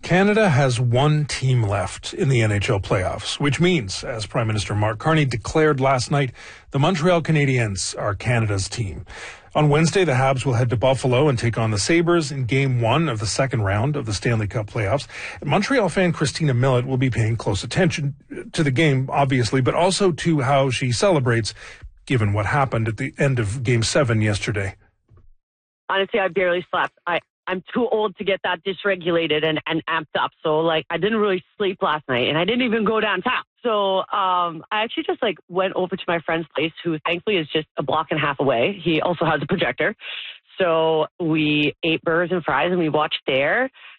Canada has one team left in the NHL playoffs, which means, as Prime Minister Mark Carney declared last night, the Montreal Canadiens are Canada's team. On Wednesday, the Habs will head to Buffalo and take on the Sabres in Game 1 of the second round of the Stanley Cup playoffs. Montreal fan Christina Millett will be paying close attention to the game, obviously, but also to how she celebrates, given what happened at the end of Game 7 yesterday. Honestly, I barely slept. I'm too old to get that dysregulated and amped up. So, I didn't really sleep last night, and I didn't even go downtown. So, I actually just, went over to my friend's place, who thankfully is just a block and a half away. He also has a projector. So, we ate burgers and fries, and we watched there.